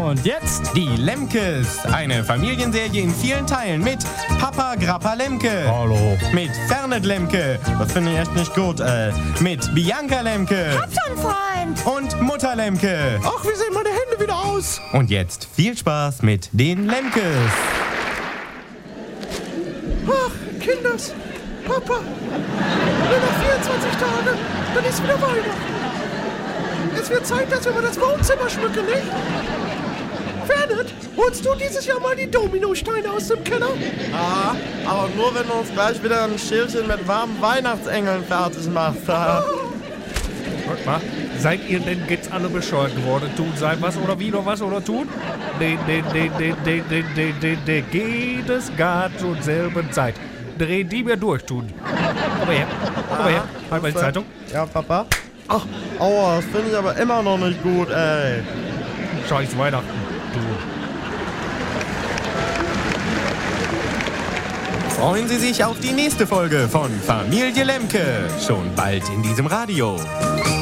Und jetzt die Lemkes. Eine Familienserie in vielen Teilen mit Papa Grappa Lemke. Hallo. Mit Fernet Lemke. Das finde ich echt nicht gut. Mit Bianca Lemke. Hab schon Freund. Und Mutter Lemke. Ach, wie sehen meine Hände wieder aus? Und jetzt viel Spaß mit den Lemkes. Ach, Kinders, Papa, nur noch 24 Tage, dann ist wieder Weihnachten. Es wird Zeit, dass wir mal das Wohnzimmer schmücken, nicht? Fernet, holst du dieses Jahr mal die Dominosteine aus dem Keller? Ah, aber nur wenn du uns gleich wieder ein Schälchen mit warmen Weihnachtsengeln fertig machst. Guck mal, seid ihr denn jetzt alle bescheuert geworden? Tun seid was oder wieder was oder tun? Nee. Geht es gar zur selben Zeit. Dreh die mir durch, tun. Komm her, halt mal die Zeitung. Ja, Papa? Ach, aua, das finde ich aber immer noch nicht gut, ey. Scheiß Weihnachten, du. Freuen Sie sich auf die nächste Folge von Familie Lemke. Schon bald in diesem Radio.